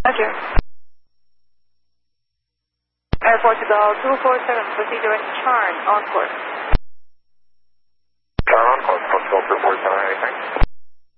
Roger. Air Portugal 247, proceed direct Charn, on course.